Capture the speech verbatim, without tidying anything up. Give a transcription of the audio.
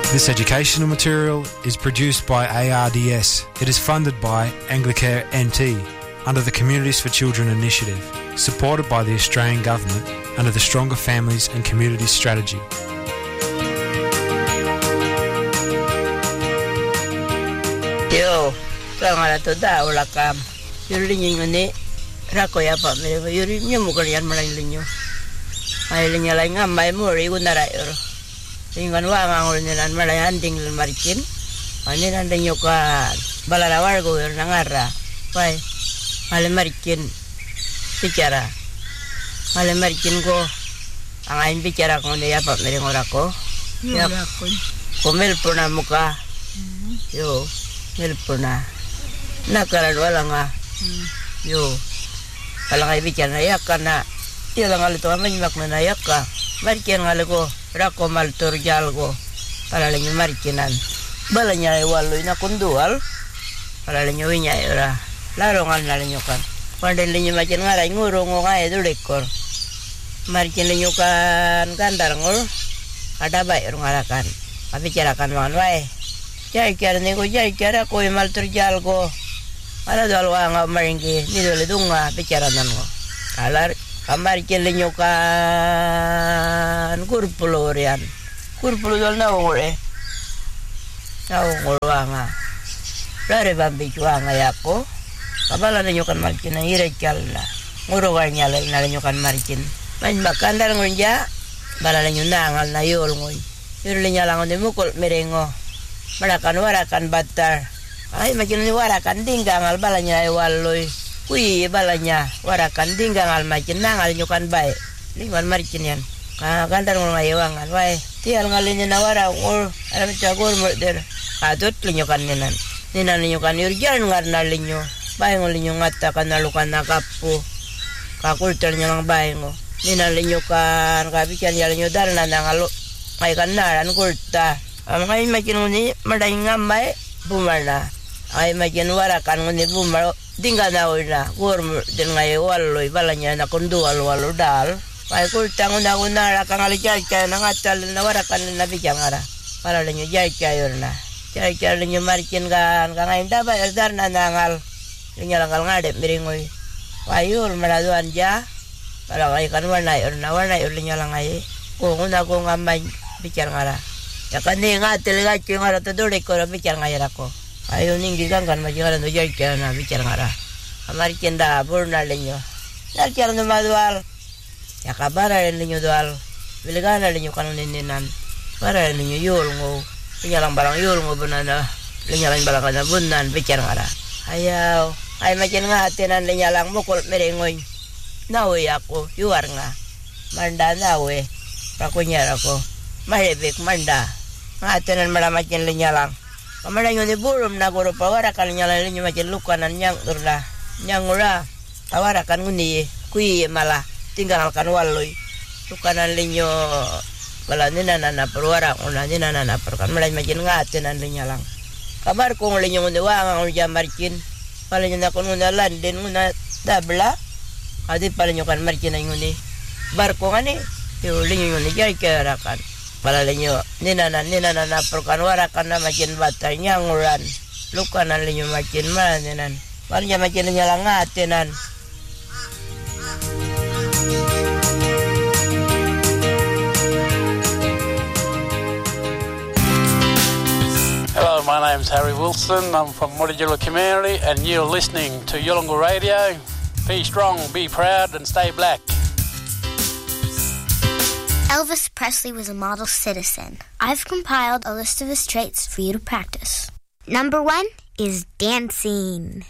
This educational material is produced by A R D S. It is funded by Anglicare N T under the Communities for Children initiative, supported by the Australian Government under the Stronger Families and Communities Strategy. Yo, kangala to da wala kam. Yuri nyo ni rako ya pa me yuri nyo mo kalian malay linyo. Ay linya lay nga may mo ri kunara yor. Ingan wa ngangol nilan malay anding lan marikin. Ani nan linyo ka balarawar go yor nangara. Pai. Ale marikin bicara. Ale marikin ko ang ain bicara ko ni ya pa me ngorako. Ya ko. Komel puna muka. Yo. Nelpona nakara wala nga yo kala nga ibikan na yak na iya lang alito amay mak na yak ka marikin nga ko rako maltur jalgo para lang marikinan bala nya ay waloy na kundual para lang winya ora laro nga nalinyo kan pandel niyo makin nga ray nguro nga ay dulikor marikin niyo kan kandar ngol ada baik ngarakan pabicarakan wan wae Jai kira ni ko jai kira ko imal terjal ko. Ala dal wa nga maringi ni dole dunga bicara nan ko. Kalar kamar kelenyo kan kurpulorian. Kurpulo dal na ngore. Tao ngolwa nga. Lare bambi chwa nga yako. Kabala ninyo kan markin na ire kyalla. Ngoro wa nyala na ninyo kan markin. Man bakandar ngonja bala ninyo nangal na yol ngoy. Yul nyala ngon mukol merengo. Marakan warakan batar. Ay makin ni warakan dinggang al balanya ay waloy. Kui balanya warakan dinggang al makin nangal nyukan bae. Lingan marikin yan. Ka gandar mo mayawangan wae. Tial ngalinya na wara ul alam cagor murder. Adot linyukan ninan. Ninan linyukan urjan ngarna linyo. Bae ngolinyo ngata kanalukan nakapu. Kakulter nyang bae ngo. Ninan linyukan kabikan yalinyo dal na nangalo. Ay kanaran kulta. Ay makin ni maday ngamay bumala ay makin warakan ngoni bumal tinggal na wala gorm den ngay waloy balanya na kundual walo dal ay kultang una una kang alijay kay nang atal na warakan na bijangara para lenyo jay kayor na jay kayor lenyo marikin kan kang ay daba dar na nangal lenyo langal ngadep miringoy payul maladuan ja para kay kan wana yor na wana yor lenyo langay ko una ko ngamay bijangara ya kan ni nga telega ki nga to dole ko bicar ngayara ko ayo ningi gangan ma jigara no jay kana bicar ngara amar kenda burna lenyo dar kiar no madual ya kabara lenyo dual biligana lenyo kanu ninan para lenyo yul ngo pinyalang barang yul ngo bunana lenyalan barang kana bunan bicar ngara ayaw ay makin nga tenan lenyalang mukol merengoy nawe ako yuar nga manda nawe pakunyara ko mahebek manda ngatanan malamakin linyalang kamala nyo ni burum na guro pawara kan nyala linyo makin lukanan nyang urla nyang ura tawara kan nguni kui mala tinggal kan waloy lukanan linyo bala nina na perwara una nina na perkan malay makin ngatanan linyalang kamar kong linyo nguni wang ang jamarkin pala nyo na kun nguna landen nguna dabla adi pala nyo kan markin ay nguni barko ngani yung linyo nguni jay karakan pala linyo ninana ninana na perkan warakan na makin batay nyanguran luka na linyo makin maninan parnya makin nyalangatinan. Hello, my name's Harry Wilson. I'm from Mutijula community and you're listening to Yolngu Radio. Be strong, be proud and stay black. Elvis Presley was a model citizen. I've compiled a list of his traits for you to practice. Number one is dancing.